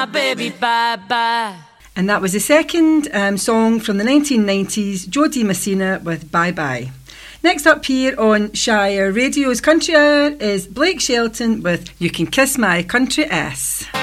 baby, bye-bye. And that was the second song from the 1990s, Jody Messina with Bye Bye. Next up here on Shire Radio's Country Hour is Blake Shelton with You Can Kiss My Country S.